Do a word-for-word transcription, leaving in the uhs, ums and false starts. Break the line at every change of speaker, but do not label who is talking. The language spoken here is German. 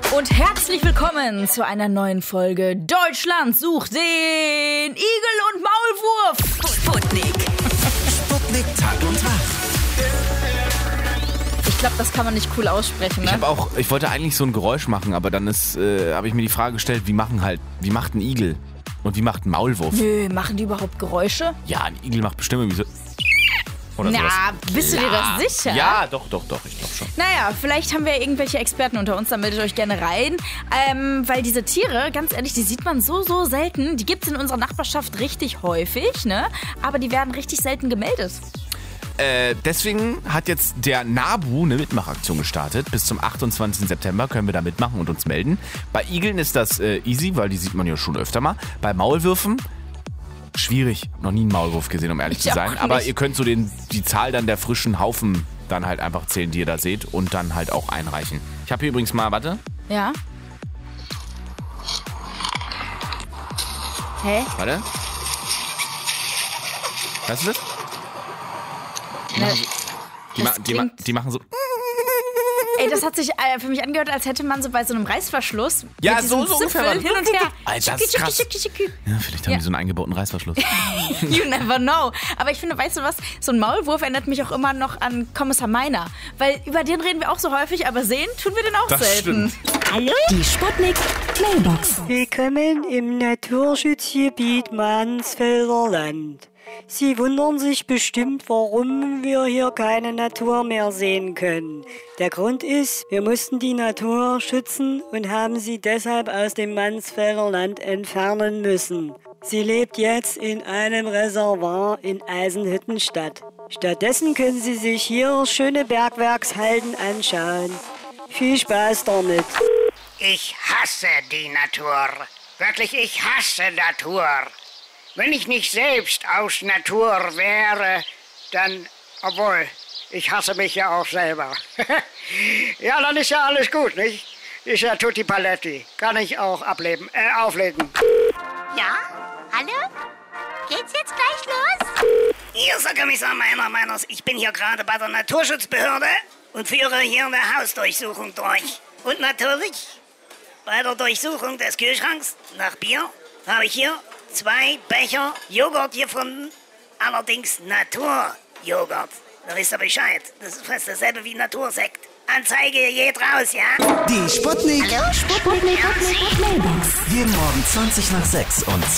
Und herzlich willkommen zu einer neuen Folge Deutschland sucht den Igel und Maulwurf.
Sputnik.
Sputnik Tag und Nacht.
Ich glaube, das kann man nicht cool aussprechen, ne?
Ich habe auch, ich wollte eigentlich so ein Geräusch machen, aber dann ist, äh, habe ich mir die Frage gestellt, wie machen halt, wie macht ein Igel und wie macht ein Maulwurf?
Nö, machen die überhaupt Geräusche?
Ja, ein Igel macht bestimmt irgendwie so. Oder
Na,
sowas.
bist du dir das sicher?
Ja, doch, doch, doch, ich glaube schon.
Naja, vielleicht haben wir ja irgendwelche Experten unter uns, dann meldet euch gerne rein. Ähm, weil diese Tiere, ganz ehrlich, die sieht man so, so selten. Die gibt es in unserer Nachbarschaft richtig häufig, ne? Aber die werden richtig selten gemeldet.
Äh, deswegen hat jetzt der NABU eine Mitmachaktion gestartet. Bis zum achtundzwanzigsten September können wir da mitmachen und uns melden. Bei Igeln ist das äh, easy, weil die sieht man ja schon öfter mal. Bei Maulwürfen schwierig. Noch nie einen Maulwurf gesehen, um ehrlich
Ich
zu sein.
auch
Aber
nicht.
ihr könnt so den, die Zahl dann der frischen Haufen dann halt einfach zählen, die ihr da seht und dann halt auch einreichen. Ich habe hier übrigens mal, warte.
Ja? Hä?
Warte. Hörst du das? Die
Ne,
machen, so, die,
das
ma, die, ma,
klingt-
die machen so.
Ey, das hat sich äh, für mich angehört, als hätte man so bei so einem Reißverschluss
Ja,
mit diesem
so- so ungefähr
Zipfel
war das.
hin und her.
Alter, das ist
Schicki,
krass.
schicki, schicki, schicki.
Ja, vielleicht haben
Ja.
die so einen eingebauten Reißverschluss.
You never know. Aber ich finde, weißt du was? So ein Maulwurf erinnert mich auch immer noch an Kommissar Meiner. Weil über den reden wir auch so häufig, aber sehen tun wir den auch
Das
selten.
stimmt.
Hallo? Die Sputnik Mailbox.
Willkommen im Naturschutzgebiet Mansfelder Land. Sie wundern sich bestimmt, warum wir hier keine Natur mehr sehen können. Der Grund ist, wir mussten die Natur schützen und haben sie deshalb aus dem Mansfelder Land entfernen müssen. Sie lebt jetzt in einem Reservoir in Eisenhüttenstadt. Stattdessen können Sie sich hier schöne Bergwerkshalden anschauen. Viel Spaß damit.
Ich hasse die Natur. Wirklich, ich hasse Natur. Wenn ich nicht selbst aus Natur wäre, dann, obwohl, ich hasse mich ja auch selber. Ja, dann ist ja alles gut, nicht? Ist ja tutti paletti. Kann ich auch ableben, äh, auflegen.
Ja? Hallo? Geht's jetzt gleich los?
Hier ist der Kommissar Meiner Meiners. Ich bin hier gerade bei der Naturschutzbehörde und führe hier eine Hausdurchsuchung durch. Und natürlich, bei der Durchsuchung des Kühlschranks nach Bier, habe ich hier zwei Becher Joghurt gefunden. Allerdings Naturjoghurt. Da wisst ihr Bescheid. Das ist fast dasselbe wie Natursekt. Anzeige geht raus, ja?
Die Sputnik.
Sputnik Mailbox.
Jeden Morgen zwanzig nach sechs und